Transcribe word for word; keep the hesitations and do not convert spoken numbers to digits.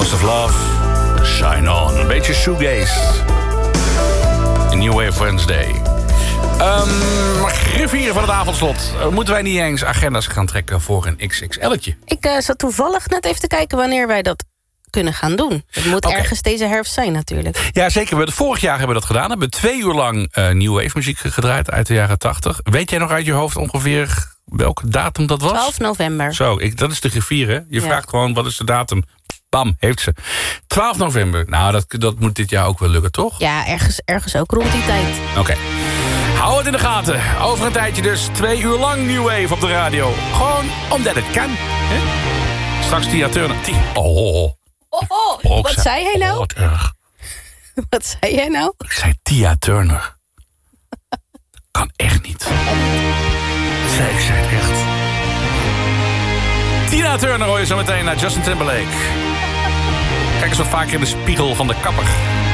Force of Love, Shine On. Een beetje shoegaze. A New Wave Wednesday. Um, griffier van het avondslot. Uh, moeten wij niet eens agenda's gaan trekken voor een X X L'tje? Ik uh, zat toevallig net even te kijken wanneer wij dat kunnen gaan doen. Het moet okay. ergens deze herfst zijn natuurlijk. Ja, zeker. We, vorig jaar hebben we dat gedaan. We hebben twee uur lang uh, New Wave muziek gedraaid uit de jaren tachtig. Weet jij nog uit je hoofd ongeveer welke datum dat was? twaalf november. Zo, ik, dat is de griffier, hè? Je ja. vraagt gewoon, wat is de datum? Bam, heeft ze. twaalf november. Nou, dat, dat moet dit jaar ook wel lukken, toch? Ja, ergens, ergens ook rond die tijd. Oké. Okay. Hou het in de gaten. Over een tijdje dus twee uur lang New Wave op de radio. Gewoon omdat het kan. He? Straks Tia Turner. Tia. Oh, oh, oh. Oh, oh. oh wat zei hij nou? Oh, wat erg. Wat zei jij nou? Ik zei Tia Turner. Kan echt niet. Ik zei, ik zei het echt. Tina Turner hoor je zo meteen naar Justin Timberlake. Kijk eens wat vaker in de spiegel van de kapper.